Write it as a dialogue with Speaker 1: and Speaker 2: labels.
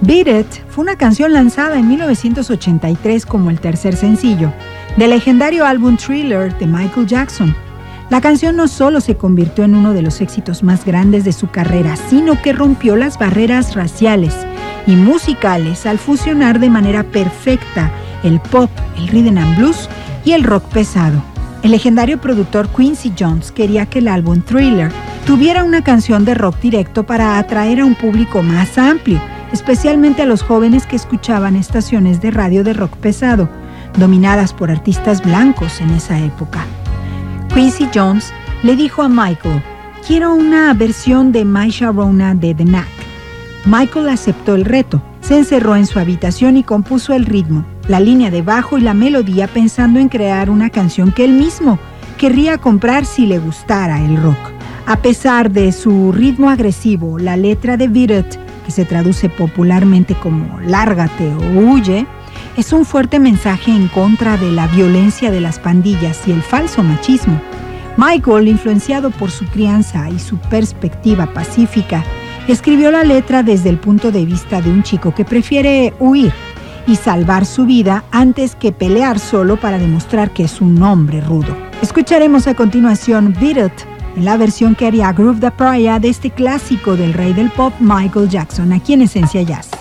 Speaker 1: Beat It fue una canción lanzada en 1983 como el tercer sencillo del legendario álbum Thriller de Michael Jackson. La canción no solo se convirtió en uno de los éxitos más grandes de su carrera, sino que rompió las barreras raciales y musicales al fusionar de manera perfecta el pop, el rhythm and blues y el rock pesado. El legendario productor Quincy Jones quería que el álbum Thriller tuviera una canción de rock directo para atraer a un público más amplio, especialmente a los jóvenes que escuchaban estaciones de radio de rock pesado, dominadas por artistas blancos en esa época. Quincy Jones le dijo a Michael: quiero una versión de My Sharona de The Knack. Michael aceptó el reto, se encerró en su habitación y compuso el ritmo, la línea de bajo y la melodía pensando en crear una canción que él mismo querría comprar si le gustara el rock. A pesar de su ritmo agresivo, la letra de Beat It, que se traduce popularmente como lárgate o huye, es un fuerte mensaje en contra de la violencia de las pandillas y el falso machismo. Michael, influenciado por su crianza y su perspectiva pacífica, escribió la letra desde el punto de vista de un chico que prefiere huir y salvar su vida antes que pelear solo para demostrar que es un hombre rudo. Escucharemos a continuación Beat It, en la versión que haría Groove the Pariah de este clásico del rey del pop Michael Jackson, aquí en Esencia Jazz.